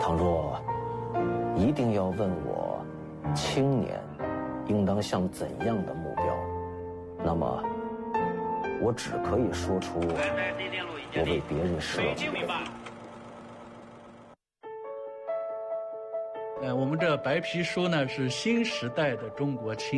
倘若一定要问我青年应当向怎样的目标，那么我只可以说出我为别人设计的。 我们这白皮书呢是新时代的中国青